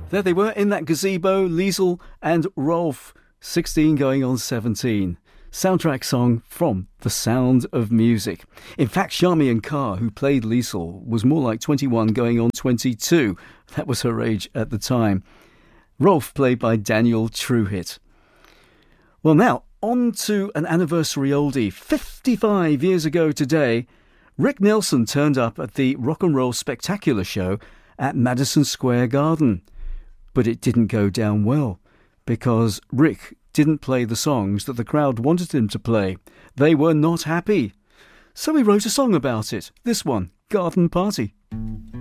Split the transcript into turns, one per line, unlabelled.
There they were in that gazebo, Liesl and Rolf, 16 going on 17. Soundtrack song from The Sound of Music. In fact, Charmian Carr, who played Liesl, was more like 21 going on 22. That was her age at the time. Rolf played by Daniel Truhitt. Well, now, on to an anniversary oldie. 55 years ago today, Rick Nelson turned up at the Rock and Roll Spectacular show at Madison Square Garden. But it didn't go down well, because Rick didn't play the songs that the crowd wanted him to play. They were not happy. So he wrote a song about it. This one, Garden Party.